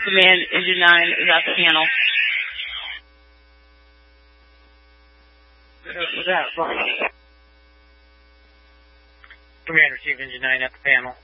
Command, Engine 9 is at the panel. What was that? Command, received Engine 9 at the panel.